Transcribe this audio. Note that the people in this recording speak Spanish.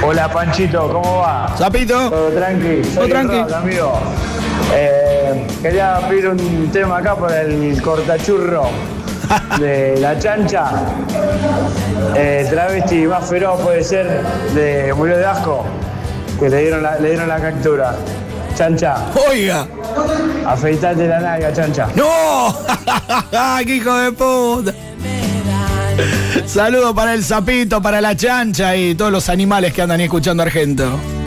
Hola Panchito, ¿cómo va? Zapito. Todo tranqui. Todo Soy tranqui. Rod, amigo. Quería pedir un tema acá por el cortachurro de La Chancha. Travesti más feroz puede ser de Murió de Asco, que le dieron la captura. Chancha, Oiga. afeitate la nalga, Chancha. ¡No! ¡Qué hijo de puta! Saludos para el Zapito, para la Chancha y todos los animales que andan ahí escuchando Argento.